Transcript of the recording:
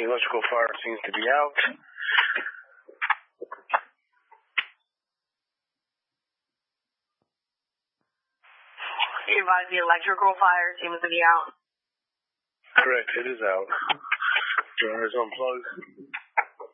The electrical fire seems to be out. You advise the electrical fire seems to be out. Correct, it is out. Generator's unplugged.